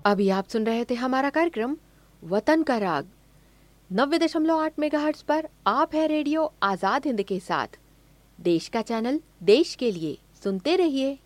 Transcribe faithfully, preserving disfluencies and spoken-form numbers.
अभी आप सुन रहे थे हमारा कार्यक्रम वतन का राग। नब्बे दशमलव आठ मेगाहर्ट्ज पर आप है रेडियो आजाद हिंद के साथ। देश का चैनल, देश के लिए। सुनते रहिए।